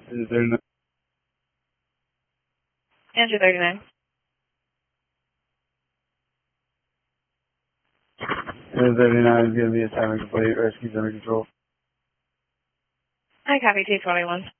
Is it 39? Answer 39. Is 39 is going to be a time complete. Rescue's under control. I copy 221.